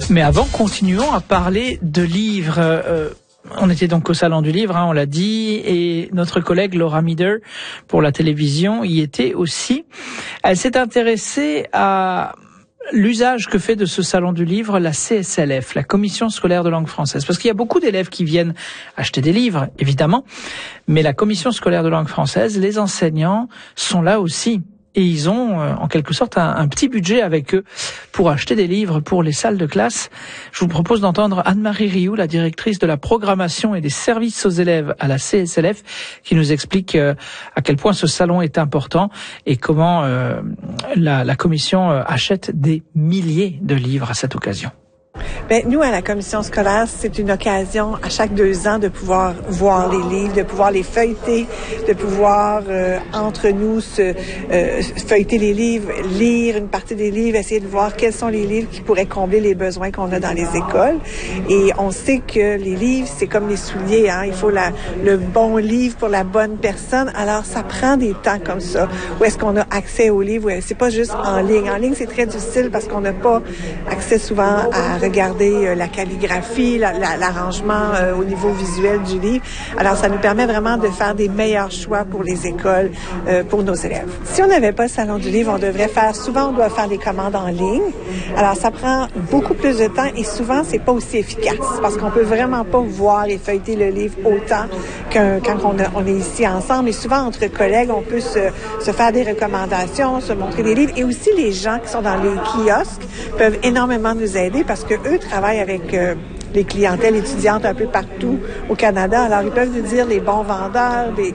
Mais avant, continuons à parler de livres. On était donc au Salon du Livre, on l'a dit, et notre collègue Laura Mieder, pour la télévision, y était aussi. Elle s'est intéressée à l'usage que fait de ce Salon du Livre la CSLF, la Commission scolaire de langue française. Parce qu'il y a beaucoup d'élèves qui viennent acheter des livres, évidemment, mais la Commission scolaire de langue française, les enseignants sont là aussi. Et ils ont en quelque sorte un petit budget avec eux pour acheter des livres pour les salles de classe. Je vous propose d'entendre Anne-Marie Rioux, la directrice de la programmation et des services aux élèves à la CSLF, qui nous explique à quel point ce salon est important et comment la commission achète des milliers de livres à cette occasion. Nous, à la commission scolaire, c'est une occasion à chaque 2 ans de pouvoir voir les livres, de pouvoir les feuilleter, de pouvoir, entre nous, feuilleter les livres, lire une partie des livres, essayer de voir quels sont les livres qui pourraient combler les besoins qu'on a dans les écoles. Et on sait que les livres, c'est comme les souliers, hein. Il faut le bon livre pour la bonne personne. Alors, ça prend des temps comme ça. Où est-ce qu'on a accès aux livres? C'est pas juste en ligne. En ligne, c'est très difficile parce qu'on n'a pas accès souvent à regarder la calligraphie, l'arrangement au niveau visuel du livre. Alors, ça nous permet vraiment de faire des meilleurs choix pour les écoles, pour nos élèves. Si on n'avait pas le Salon du Livre, on doit faire des commandes en ligne. Alors, ça prend beaucoup plus de temps et souvent, c'est pas aussi efficace parce qu'on peut vraiment pas voir et feuilleter le livre autant quand on est ici ensemble. Et souvent, entre collègues, on peut se faire des recommandations, se montrer des livres. Et aussi, les gens qui sont dans les kiosques peuvent énormément nous aider parce que eux travaillent avec les clientèles étudiantes un peu partout au Canada. Alors, ils peuvent nous dire les bons vendeurs, des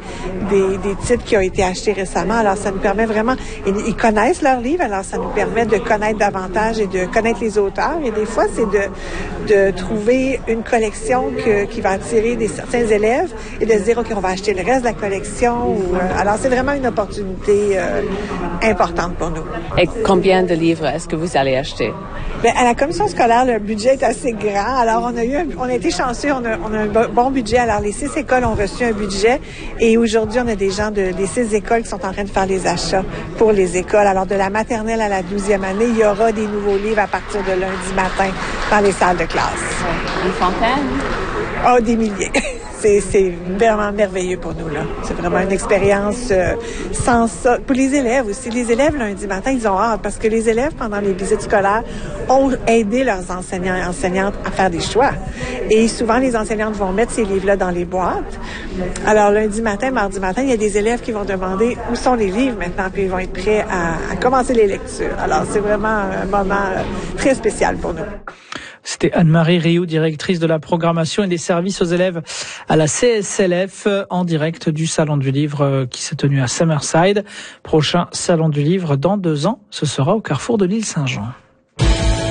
titres qui ont été achetés récemment. Alors, ça nous permet vraiment... Ils connaissent leurs livres, alors ça nous permet de connaître davantage et de connaître les auteurs. Et des fois, c'est de trouver une collection qui va attirer certains élèves et de se dire, OK, on va acheter le reste de la collection. Alors, c'est vraiment une opportunité importante pour nous. Et combien de livres est-ce que vous allez acheter? À la commission scolaire, le budget est assez grand. Alors, on a été chanceux, on a un bon budget. Alors, les 6 écoles ont reçu un budget et aujourd'hui, on a des gens des 6 écoles qui sont en train de faire les achats pour les écoles. Alors, de la maternelle à la 12e année, il y aura des nouveaux livres à partir de lundi matin dans les salles de classe. Une centaine? Oh, des milliers. C'est vraiment merveilleux pour nous, là. C'est vraiment une expérience sans ça. Pour les élèves aussi. Les élèves, lundi matin, ils ont hâte parce que les élèves, pendant les visites scolaires, ont aidé leurs enseignants et enseignantes à faire des choix. Et souvent, les enseignantes vont mettre ces livres-là dans les boîtes. Alors, lundi matin, mardi matin, il y a des élèves qui vont demander où sont les livres maintenant, puis ils vont être prêts à commencer les lectures. Alors, c'est vraiment un moment très spécial pour nous. C'était Anne-Marie Rioux, directrice de la programmation et des services aux élèves à la CSLF, en direct du Salon du Livre qui s'est tenu à Summerside. Prochain Salon du Livre dans 2 ans, ce sera au carrefour de l'île Saint-Jean.